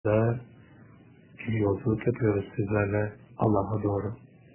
da bir yolculuk yapıyoruz sizlerle Allah'a doğru.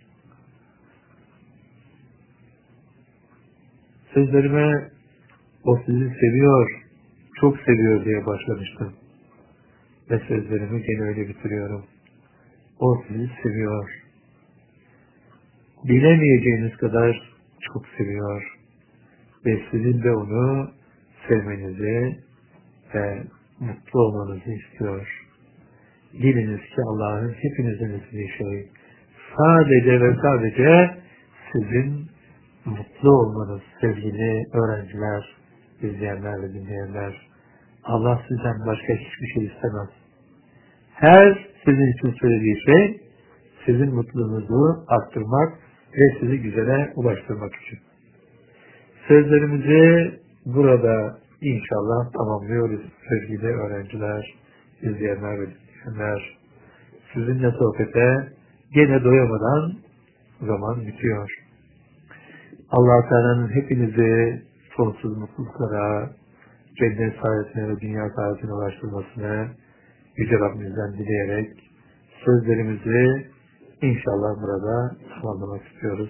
Sözlerime o sizi seviyor, çok seviyor diye başlamıştım. Ve sözlerimi gene öyle bitiriyorum. O sizi seviyor. Bilemeyeceğiniz kadar çok seviyor. Ve sizin de onu sevmenizi ve mutlu olmanızı istiyor. Biliniz ki Allah'ın hepinizin istediği şey sadece ve sadece sizin mutlu olmanız sevgili öğrenciler, izleyenler ve dinleyenler. Allah sizden başka hiçbir şey istemez. Her sizin için söylediği şey sizin mutluluğunuzu arttırmak ve sizi güzele ulaştırmak için. Sözlerimizi burada inşallah tamamlıyoruz sevgili öğrenciler, izleyenler ve dinleyenler. Sizinle sohbete gene doyamadan zaman bitiyor. Allah Teala'nın hepinizi sonsuz mutluluklara, cennet saadetine ve dünya saadetine ulaştırmasını Yüce Rabbimizden dileyerek sözlerimizi inşallah burada tamamlamak istiyoruz.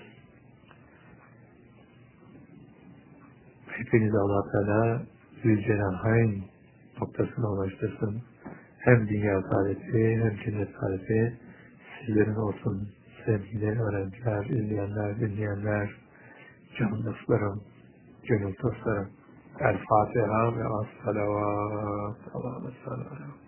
Hepinizi Allah Teala Zülcenahayn noktasına ulaştırsın. Hem dünya saadeti hem cennet saadeti sizlerin olsun sevgili öğrenciler, izleyenler, dinleyenler, can dostlarım, gönül dostlarım. El Fatiha ve as-salavat. Allah'a emanet olun.